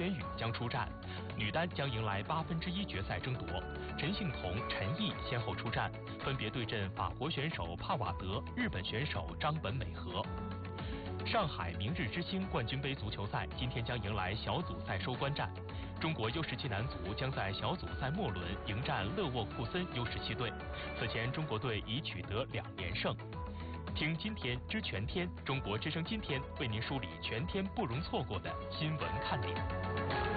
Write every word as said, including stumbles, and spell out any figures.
天宇将出战。女单将迎来八分之一决赛争夺，陈幸同、陈毅先后出战，分别对阵法国选手帕瓦德、日本选手张本美和。上海明日之星冠军杯足球赛今天将迎来小组赛收官战，中国 U 十七男足将在小组赛末轮迎战勒沃库森 U 十七队。此前中国队已取得两连胜。听今天知全天，中国之声今天为您梳理全天不容错过的新闻看点。